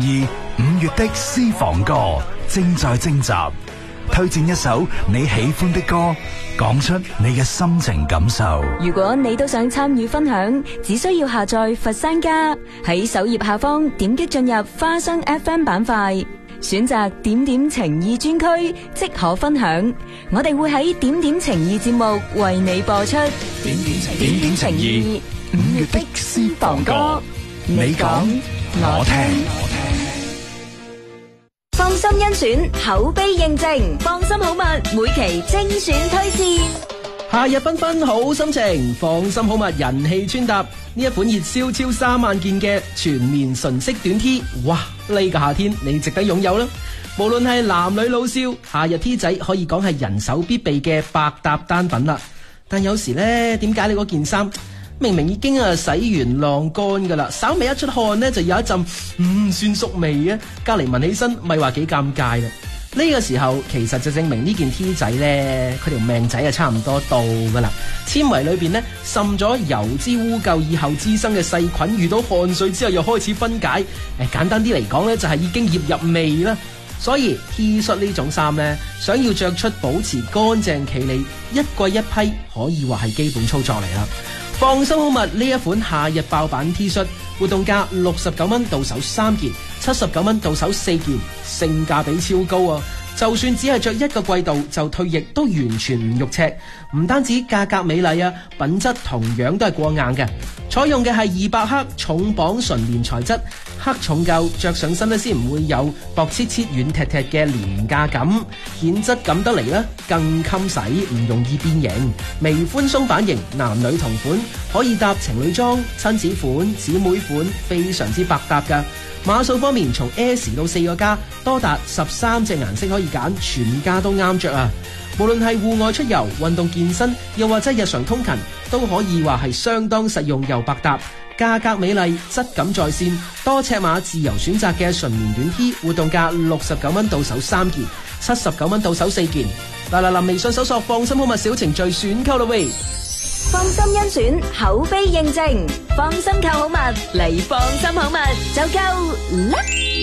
5月的私房歌正在徵集，推薦一首你喜歡的歌，講出你嘅心情感受。 如果你都想參與分享，只需要下載佛山家，喺首頁下方點擊進入花生 FM 板塊，選擇點點情意專區，即可分享。我哋會喺點點情意節目為你播出。點點情意，5月的私房歌，你講我聽。放心甄選，口碑認證，放心好物，每期精選推薦。 夏日繽紛好心情，放心好物人氣穿搭，呢一款熱銷超3萬件嘅全棉純色短 T， 哇！呢個夏天你值得擁有啦！無論係男女老少，夏日 T 仔可以講係人手必備嘅百搭單品啦。但有時呢，點解你嗰件衫明明已經洗完晾乾噶啦，稍微一出汗呢，就有一陣酸縮味啊，隔籬聞起身咪話幾尷尬啦。呢個時候其實就證明呢件 T 仔呢，佢條命仔啊差唔多到噶啦。纖維裏邊呢，滲咗油脂污垢以後滋生嘅細菌，遇到汗水之後又開始分解。簡單啲嚟講呢，就係已經醃入味啦。所以 T 恤呢種衫呢，想要着出保持乾淨企理，一季一批，可以話係基本操作嚟啦。放心好物呢一款夏日爆版 T 恤，活動價69蚊到手3件，79蚊到手4件，性價比超高啊！就算只係着一個季度就退役，都完全唔肉赤。唔單止價格美麗啊，品質同樣都係過硬嘅。採用嘅係200克重綁純棉材質，克重夠，着上身咧先唔會有薄切切軟踢踢嘅廉價感，顯質感得嚟咧更襟洗，唔容易變形。微寬鬆版型，男女同款，可以搭情侶裝、親子款、姊妹款，非常之百搭噶。碼數方面，從 S 到4個加，多達13隻顏色可以揀，全家都啱着啊！無論係戶外出遊、運動健身，又或者日常通勤，都可以話係相當實用又百搭。價格美麗，質感在線，多尺碼自由選擇嘅純棉短 T， 活動價69蚊到手3件，79蚊到手4件。嗱，微信搜索放心好物小程序選購啦喂！ 放心甄選，口碑認證，放心購好物嚟放心好物就夠啦！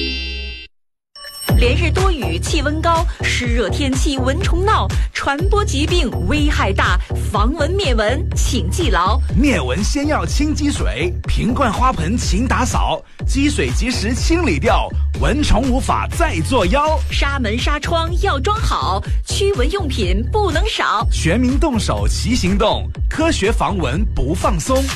連日多雨，氣溫高，濕熱天氣蚊蟲鬧，傳播疾病危害大，防蚊滅蚊請記牢。 滅蚊先要清積水，瓶罐花盆勤打掃，積水及時清理掉，蚊蟲無法再作妖。 紗門紗窗要裝好，驅蚊用品不能少， 全民動手齊行動，科學防蚊不放鬆。